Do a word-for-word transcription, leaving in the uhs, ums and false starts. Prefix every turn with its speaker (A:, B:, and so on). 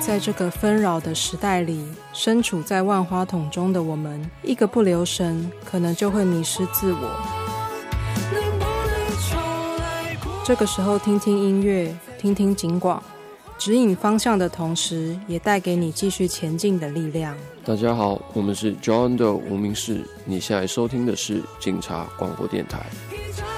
A: 在这个纷扰的时代里，身处在万花筒中的我们，一个不留神，可能就会迷失自我。这个时候听听音乐，听听警广，指引方向的同时，也带给你继续前进的力量。
B: 大家好，我们是 John 的无名氏，你现在收听的是警察广播电台。